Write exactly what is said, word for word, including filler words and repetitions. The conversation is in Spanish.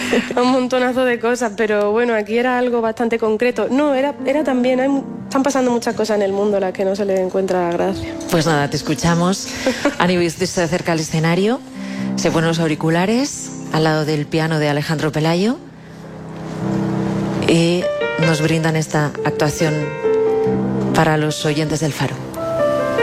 a un montonazo de cosas, pero bueno, aquí era algo bastante concreto. No, era, era también, hay, están pasando muchas cosas en el mundo a las que no se le encuentra la gracia. Pues nada, te escuchamos. Ani se acerca al escenario, se pone los auriculares al lado del piano de Alejandro Pelayo y nos brindan esta actuación para los oyentes del Faro.